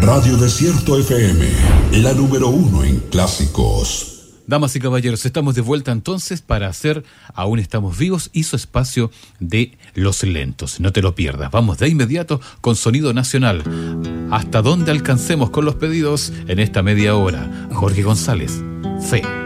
Radio Desierto FM, la número 1 en clásicos. Damas y caballeros, estamos de vuelta entonces para hacer Aún estamos vivos y su espacio de Los Lentos. No te lo pierdas. Vamos de inmediato con Sonido Nacional. Hasta donde alcancemos con los pedidos en esta media hora. Jorge González, Fe.